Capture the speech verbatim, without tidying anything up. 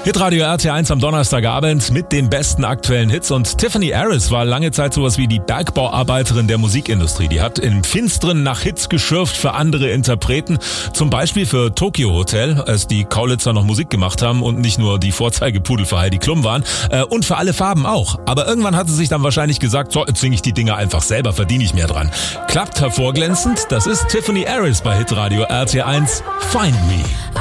Hitradio R T eins am Donnerstagabend mit den besten aktuellen Hits, und Tiffany Harris war lange Zeit sowas wie die Bergbauarbeiterin der Musikindustrie. Die hat im Finsteren nach Hits geschürft für andere Interpreten, zum Beispiel für Tokyo Hotel, als die Kaulitzer noch Musik gemacht haben und nicht nur die Vorzeigepudel für Heidi Klum waren, äh, und für alle Farben auch. Aber irgendwann hat sie sich dann wahrscheinlich gesagt, so, jetzt singe ich die Dinger einfach selber, verdiene ich mehr dran. Klappt hervorglänzend, das ist Tiffany Harris bei Hitradio R T eins, Find Me.